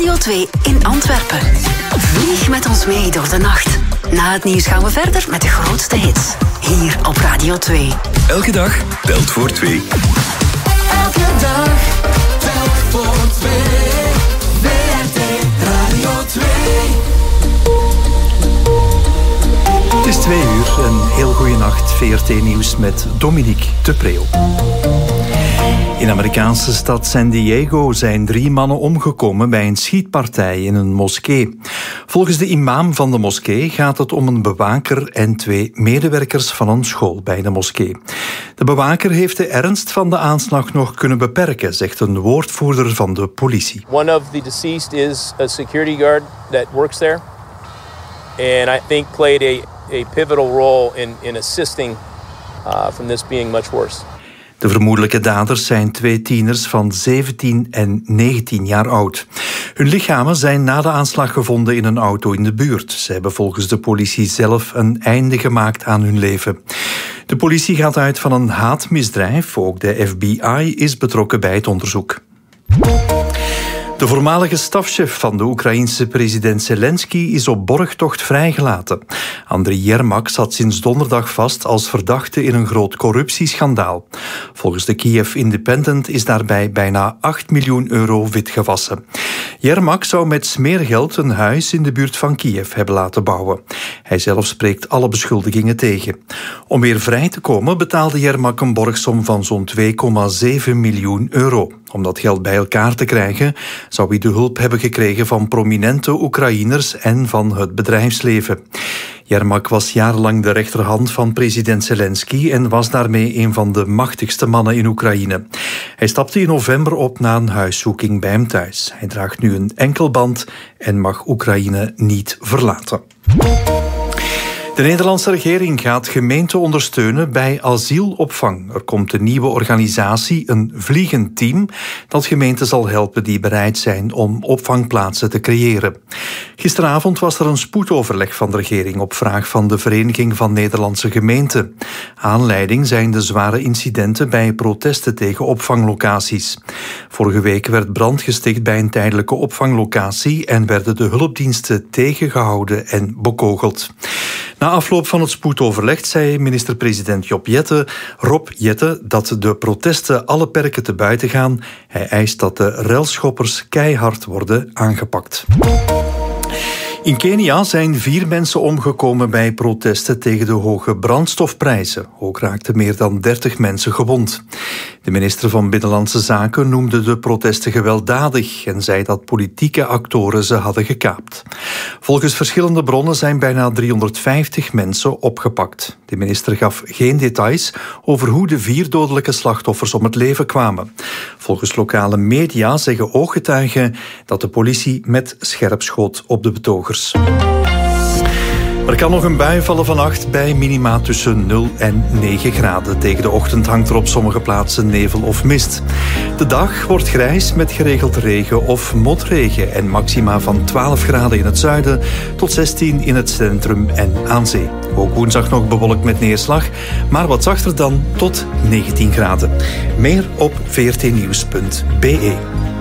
Radio 2 in Antwerpen. Vlieg met ons mee door de nacht. Na het nieuws gaan we verder met de grootste hits. Hier op Radio 2. Elke dag telt voor 2. Elke dag telt voor 2. WRT Radio 2. Het is 2 uur, een heel goede nacht. VRT Nieuws met Dominique de Preeuw. In de Amerikaanse stad San Diego zijn 3 mannen omgekomen bij een schietpartij in een moskee. Volgens de imam van de moskee gaat het om een bewaker en 2 medewerkers van een school bij de moskee. De bewaker heeft de ernst van de aanslag nog kunnen beperken, zegt een woordvoerder van de politie. One of the deceased is a security guard that works there, and I think played a pivotal role in assisting from this being much worse. De vermoedelijke daders zijn 2 tieners van 17 en 19 jaar oud. Hun lichamen zijn na de aanslag gevonden in een auto in de buurt. Ze hebben volgens de politie zelf een einde gemaakt aan hun leven. De politie gaat uit van een haatmisdrijf. Ook de FBI is betrokken bij het onderzoek. De voormalige stafchef van de Oekraïense president Zelensky is op borgtocht vrijgelaten. Andriy Yermak zat sinds donderdag vast als verdachte in een groot corruptieschandaal. Volgens de Kiev Independent is daarbij bijna 8 miljoen euro witgewassen. Yermak zou met smeergeld een huis in de buurt van Kiev hebben laten bouwen. Hij zelf spreekt alle beschuldigingen tegen. Om weer vrij te komen betaalde Yermak een borgsom van zo'n 2,7 miljoen euro. Om dat geld bij elkaar te krijgen, zou hij de hulp hebben gekregen van prominente Oekraïners en van het bedrijfsleven. Yermak was jarenlang de rechterhand van president Zelensky en was daarmee een van de machtigste mannen in Oekraïne. Hij stapte in november op na een huiszoeking bij hem thuis. Hij draagt nu een enkelband en mag Oekraïne niet verlaten. De Nederlandse regering gaat gemeenten ondersteunen bij asielopvang. Er komt een nieuwe organisatie, een vliegend team, dat gemeenten zal helpen die bereid zijn om opvangplaatsen te creëren. Gisteravond was er een spoedoverleg van de regering op vraag van de Vereniging van Nederlandse Gemeenten. Aanleiding zijn de zware incidenten bij protesten tegen opvanglocaties. Vorige week werd brand gesticht bij een tijdelijke opvanglocatie en werden de hulpdiensten tegengehouden en bekogeld. Na afloop van het spoedoverleg zei minister-president Rob Jetten dat de protesten alle perken te buiten gaan. Hij eist dat de relschoppers keihard worden aangepakt. In Kenia zijn 4 mensen omgekomen bij protesten tegen de hoge brandstofprijzen. Ook raakten meer dan 30 mensen gewond. De minister van Binnenlandse Zaken noemde de protesten gewelddadig en zei dat politieke actoren ze hadden gekaapt. Volgens verschillende bronnen zijn bijna 350 mensen opgepakt. De minister gaf geen details over hoe de 4 dodelijke slachtoffers om het leven kwamen. Volgens lokale media zeggen ooggetuigen dat de politie met scherp schoot op de betogers. Er kan nog een bui vallen vannacht bij minima tussen 0 en 9 graden. Tegen de ochtend hangt er op sommige plaatsen nevel of mist. De dag wordt grijs met geregeld regen of motregen en maxima van 12 graden in het zuiden tot 16 in het centrum en aan zee. Ook woensdag nog bewolkt met neerslag, maar wat zachter dan tot 19 graden. Meer op vrtnieuws.be.